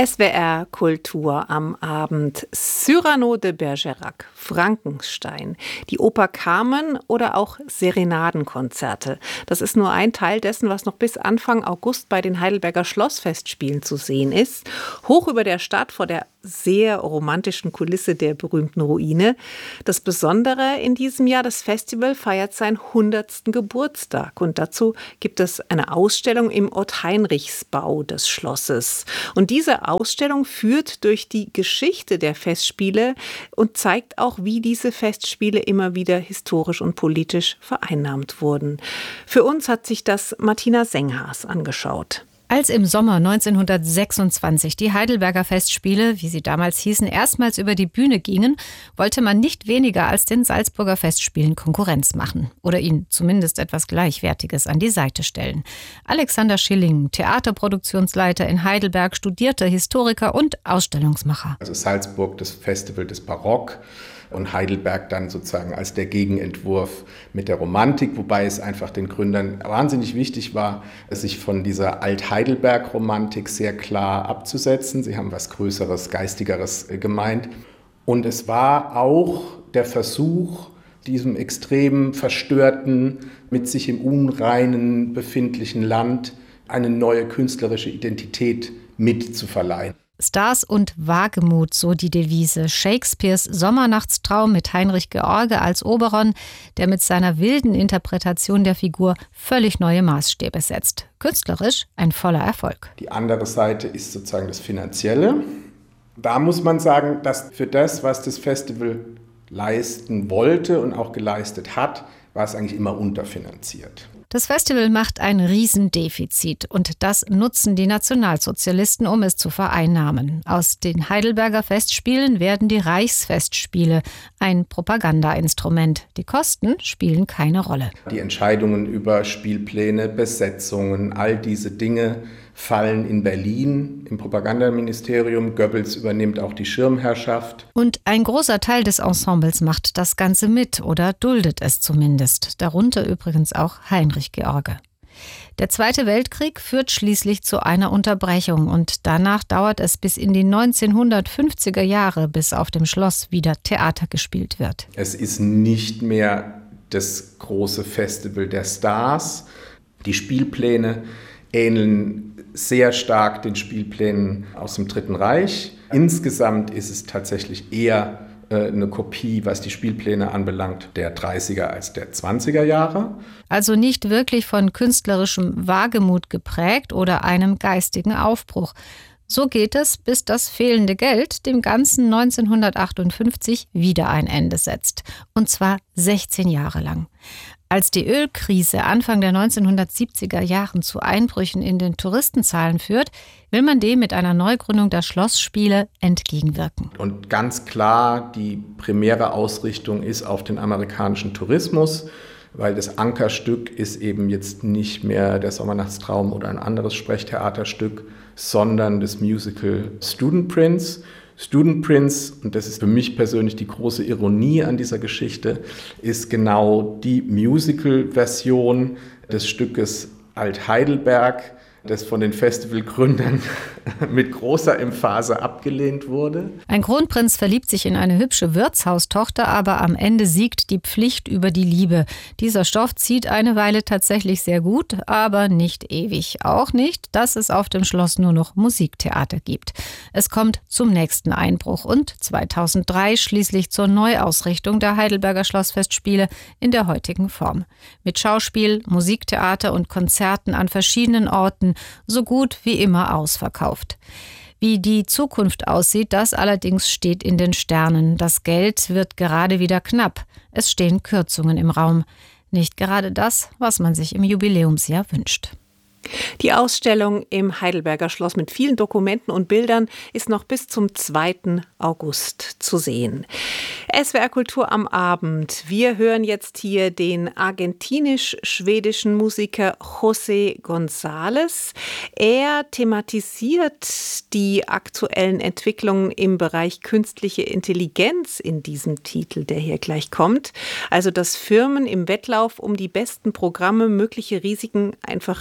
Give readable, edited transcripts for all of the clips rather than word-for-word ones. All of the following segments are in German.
SWR Kultur am Abend. Cyrano de Bergerac, Frankenstein, die Oper Carmen oder auch Serenadenkonzerte. Das ist nur ein Teil dessen, was noch bis Anfang August bei den Heidelberger Schlossfestspielen zu sehen ist. Hoch über der Stadt vor der sehr romantischen Kulisse der berühmten Ruine. Das Besondere in diesem Jahr, das Festival feiert seinen 100. Geburtstag. Und dazu gibt es eine Ausstellung im Ott-Heinrichs-Bau des Schlosses. Und diese Ausstellung führt durch die Geschichte der Festspiele und zeigt auch, wie diese Festspiele immer wieder historisch und politisch vereinnahmt wurden. Für uns hat sich das Martina Senghaas angeschaut. Als im Sommer 1926 die Heidelberger Festspiele, wie sie damals hießen, erstmals über die Bühne gingen, wollte man nicht weniger als den Salzburger Festspielen Konkurrenz machen oder ihnen zumindest etwas Gleichwertiges an die Seite stellen. Alexander Schilling, Theaterproduktionsleiter in Heidelberg, studierter Historiker und Ausstellungsmacher. Also Salzburg, das Festival des Barock, und Heidelberg dann sozusagen als der Gegenentwurf mit der Romantik, wobei es einfach den Gründern wahnsinnig wichtig war, sich von dieser Alt-Heidelberg-Romantik sehr klar abzusetzen. Sie haben was Größeres, Geistigeres gemeint. Und es war auch der Versuch, diesem extrem verstörten, mit sich im Unreinen befindlichen Land eine neue künstlerische Identität mitzuverleihen. Stars und Wagemut, so die Devise. Shakespeares Sommernachtstraum mit Heinrich George als Oberon, der mit seiner wilden Interpretation der Figur völlig neue Maßstäbe setzt. Künstlerisch ein voller Erfolg. Die andere Seite ist sozusagen das Finanzielle. Da muss man sagen, dass für das, was das Festival leisten wollte und auch geleistet hat, war es eigentlich immer unterfinanziert. Das Festival macht ein Riesendefizit und das nutzen die Nationalsozialisten, um es zu vereinnahmen. Aus den Heidelberger Festspielen werden die Reichsfestspiele, ein Propagandainstrument. Die Kosten spielen keine Rolle. Die Entscheidungen über Spielpläne, Besetzungen, all diese Dinge fallen in Berlin im Propagandaministerium. Goebbels übernimmt auch die Schirmherrschaft. Und ein großer Teil des Ensembles macht das Ganze mit oder duldet es zumindest. Darunter übrigens auch Heinrich George. Der Zweite Weltkrieg führt schließlich zu einer Unterbrechung und danach dauert es bis in die 1950er Jahre, bis auf dem Schloss wieder Theater gespielt wird. Es ist nicht mehr das große Festival der Stars. Die Spielpläne ähneln sehr stark den Spielplänen aus dem Dritten Reich. Insgesamt ist es tatsächlich eher eine Kopie, was die Spielpläne anbelangt, der 30er als der 20er Jahre. Also nicht wirklich von künstlerischem Wagemut geprägt oder einem geistigen Aufbruch. So geht es, bis das fehlende Geld dem Ganzen 1958 wieder ein Ende setzt. Und zwar 16 Jahre lang. Als die Ölkrise Anfang der 1970er Jahren zu Einbrüchen in den Touristenzahlen führt, will man dem mit einer Neugründung der Schlossspiele entgegenwirken. Und ganz klar, die primäre Ausrichtung ist auf den amerikanischen Tourismus, weil das Ankerstück ist eben jetzt nicht mehr der Sommernachtstraum oder ein anderes Sprechtheaterstück, sondern das Musical Student Prince. Student Prince, und das ist für mich persönlich die große Ironie an dieser Geschichte, ist genau die Musical-Version des Stückes Alt-Heidelberg, das von den Festivalgründern mit großer Emphase abgelehnt wurde. Ein Kronprinz verliebt sich in eine hübsche Wirtshaustochter, aber am Ende siegt die Pflicht über die Liebe. Dieser Stoff zieht eine Weile tatsächlich sehr gut, aber nicht ewig. Auch nicht, dass es auf dem Schloss nur noch Musiktheater gibt. Es kommt zum nächsten Einbruch und 2003 schließlich zur Neuausrichtung der Heidelberger Schlossfestspiele in der heutigen Form. Mit Schauspiel, Musiktheater und Konzerten an verschiedenen Orten, so gut wie immer ausverkauft. Wie die Zukunft aussieht, das allerdings steht in den Sternen. Das Geld wird gerade wieder knapp. Es stehen Kürzungen im Raum. Nicht gerade das, was man sich im Jubiläumsjahr wünscht. Die Ausstellung im Heidelberger Schloss mit vielen Dokumenten und Bildern ist noch bis zum 2. August zu sehen. SWR Kultur am Abend. Wir hören jetzt hier den argentinisch-schwedischen Musiker José González. Er thematisiert die aktuellen Entwicklungen im Bereich künstliche Intelligenz in diesem Titel, der hier gleich kommt. Also, dass Firmen im Wettlauf um die besten Programme mögliche Risiken einfach ignorieren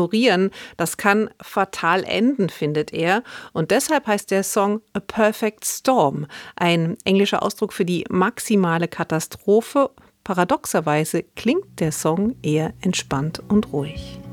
ignorieren, das kann fatal enden, findet er. Und deshalb heißt der Song A Perfect Storm, ein englischer Ausdruck für die maximale Katastrophe. Paradoxerweise klingt der Song eher entspannt und ruhig.